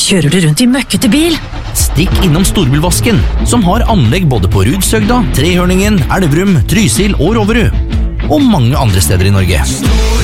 Kjører du rundt i møkkete bil? Stikk innom Storbilvasken, som har anlegg både på Rudsøgda, Trehørningen, Elverum, Trysil og Roverud. Og mange andre steder i Norge.